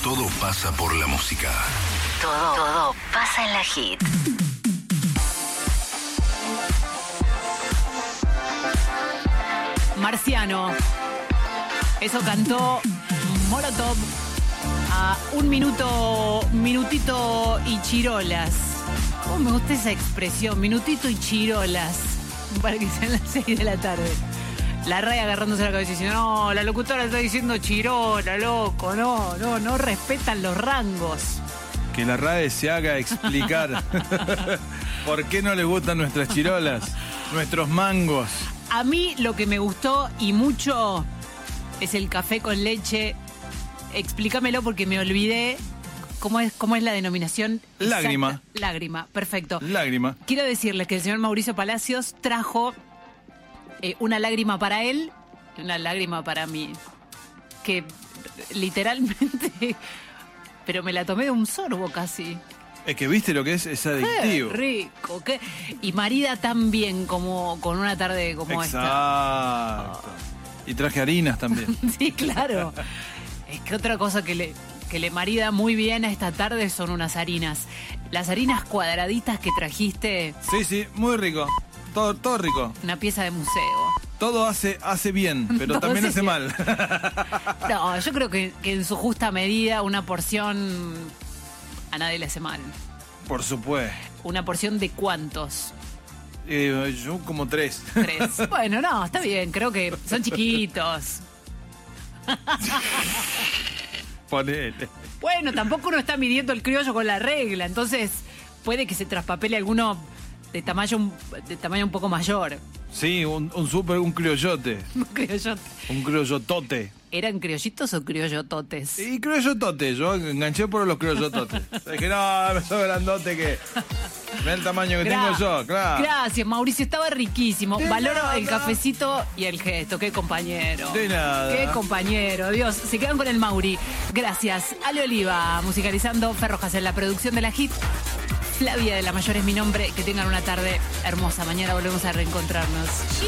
Todo pasa por la música. Todo pasa en la Hit. Marciano. Eso cantó Molotov a minutito y chirolas. ¿Cómo me gusta esa expresión? Minutito y chirolas. Para que sean las 6 de la tarde. La Ray agarrándose la cabeza y diciendo, no, la locutora está diciendo chirola, loco, no respetan los rangos. Que la RAE se haga explicar por qué no les gustan nuestras chirolas, nuestros mangos. A mí lo que me gustó y mucho es el café con leche. Explícamelo porque me olvidé cómo es la denominación. Lágrima. Exacta. Lágrima, perfecto. Lágrima. Quiero decirles que el señor Mauricio Palacios trajo una lágrima para él y una lágrima para mí. Que literalmente... Pero me la tomé de un sorbo casi. Es que viste lo que es adictivo. Qué rico. Y marida tan bien como con una tarde como esta. Exacto. Y traje harinas también. Sí, claro. Es que otra cosa que le marida muy bien a esta tarde son unas harinas. Las harinas cuadraditas que trajiste. Sí, muy rico. Todo rico. Una pieza de museo. Todo hace bien, pero Todo también hace hace mal. No, yo creo que en su justa medida una porción a nadie le hace mal. Por supuesto. ¿Una porción de cuántos? Yo como 3. 3. Bueno, no, está bien, creo que son chiquitos. Ponele. Bueno, tampoco uno está midiendo el criollo con la regla, entonces puede que se traspapele alguno de tamaño un poco mayor. Sí, un criollote. Un criollote. Un criollotote. ¿Eran criollitos o criollototes? Sí, criollotote. Yo enganché por los criollototes. Dije, no, me soy grandote que... Mira el tamaño que tengo yo, claro. Gracias, Mauricio, estaba riquísimo. De Valoro nada. el cafecito y el gesto. Qué compañero. De nada. Qué compañero, Dios. Se quedan con el Mauri. Gracias. Ale Oliva, musicalizando. Ferrojas en la producción de la Hit. Flavia de La Mayor es mi nombre. Que tengan una tarde hermosa. Mañana volvemos a reencontrarnos.